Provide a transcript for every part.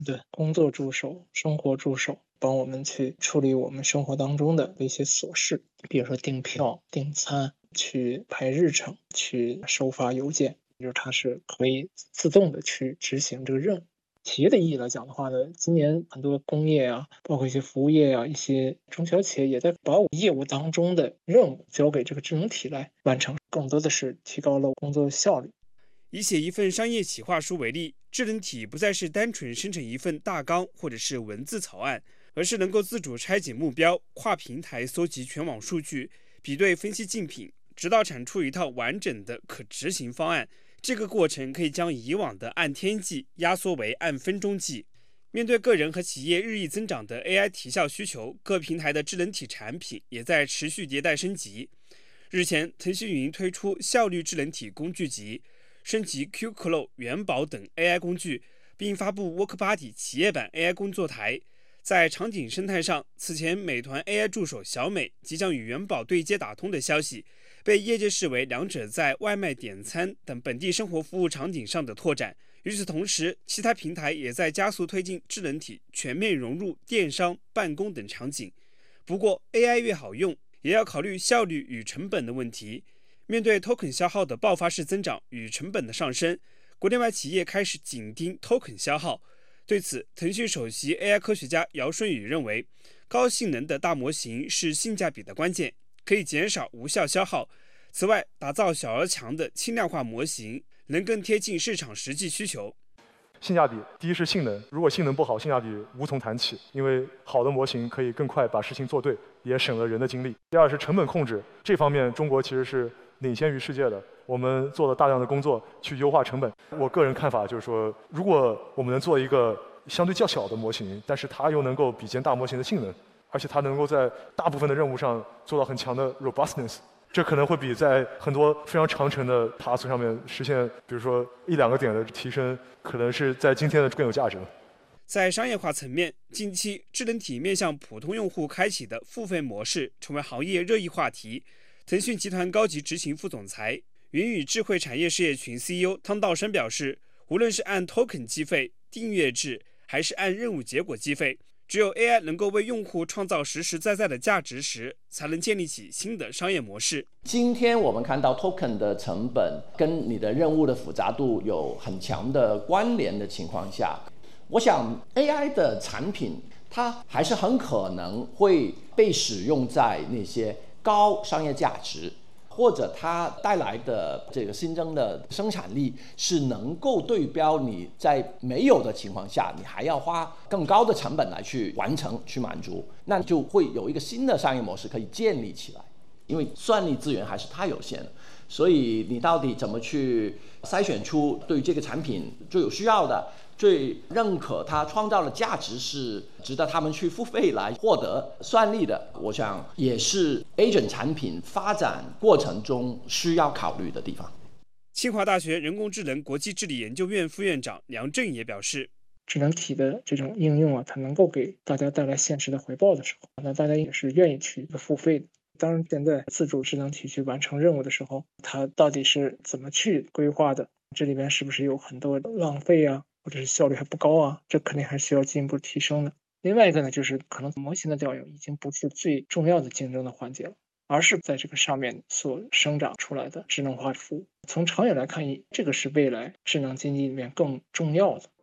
对，工作助手、生活助手，帮我们去处理我们生活当中的一些琐事，比如说订票、订餐、去排日程、去收发邮件，就是它是可以自动的去执行这个任务。企业的意义来讲的话呢，今年很多工业啊，包括一些服务业啊，一些中小企业也在把业务当中的任务交给这个智能体来完成，更多的是提高了工作效率。 以写一份商业企划书为例，智能体不再是单纯生成一份大纲或者是文字草案，而是能够自主拆解目标，跨平台搜集全网数据，比对分析竞品，直到产出一套完整的可执行方案。这个过程可以将以往的按天计压缩为按分钟计。面对个人和企业日益增长的 AI 提效需求，各平台的智能体产品也在持续迭代升级。日前，腾讯语音推出效率智能体工具集，升级 QCloud、元宝等 AI 工具，并发布 WorkBuddy 企业版 AI 工作台。在场景生态上，此前美团 AI 助手小美即将与元宝对接打通的消息，被业界视为两者在外卖点餐等本地生活服务场景上的拓展。与此同时，其他平台也在加速推进智能体全面融入电商、办公等场景。不过 AI 越好用，也要考虑效率与成本的问题。面对 token 消耗的爆发式增长与成本的上升，国内外企业开始紧盯 token 消耗。对此，腾讯首席 AI 科学家姚顺宇认为，高性能的大模型是性价比的关键，可以减少无效消耗。此外，打造小而强的轻量化模型，能更贴近市场实际需求。 性价比，第一是性能，如果性能不好，性价比无从谈起，因为好的模型可以更快把事情做对，也省了人的精力。第二是成本控制，这方面中国其实是领先于世界的，我们做了大量的工作去优化成本。我个人看法就是说，如果我们能做一个相对较小的模型，但是它又能够比肩大模型的性能，而且它能够在大部分的任务上做到很强的 robustness， 这可能会比在很多非常长程的 task 上面实现，比如说1-2个点的提升，可能是在今天的更有价值了。 在商业化层面，近期智能体面向普通用户开启的付费模式成为行业热议话题。腾讯集团高级执行副总裁、云与智慧产业事业群 CEO 汤道生表示，无论是按 token 计费、订阅制，还是按任务结果计费，只有 AI 能够为用户创造实实在在的价值时，才能建立起新的商业模式。 今天我们看到 token 的成本跟你的任务的复杂度有很强的关联的情况下，我想 AI 的产品它还是很可能会被使用在那些高商业价值，或者它带来的这个新增的生产力是能够对标你在没有的情况下，你还要花更高的成本来去完成、去满足，那就会有一个新的商业模式可以建立起来。因为算力资源还是太有限了，所以你到底怎么去筛选出对这个产品最有需要的、最认可它创造的价值是值得他们去付费来获得算力的，我想也是 agent 产品发展过程中需要考虑的地方。 清华大学人工智能国际治理研究院副院长梁振也表示， 智能体的这种应用啊，它能够给大家带来现实的回报的时候，那大家也是愿意去付费的。当然，现在自主智能体去完成任务的时候，它到底是怎么去规划的？这里边是不是有很多浪费啊，或者是效率还不高啊？这肯定还需要进一步提升的。另外一个呢，就是可能模型的调用已经不是最重要的竞争的环节了，而是在这个上面所生长出来的智能化服务。从长远来看，这个是未来智能经济里面更重要的。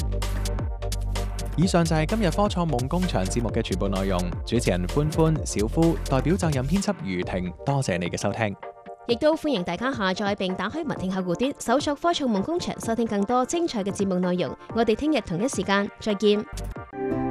以上就係今日科創夢工場節目嘅全部內容。主持人歡歡、小夫代表責任編輯余婷，多謝你嘅收聽。 亦都歡迎大家下載並打開文聽客戶端，搜索科創夢工場，收聽更多精彩嘅節目內容。我哋聽日同一時間再見。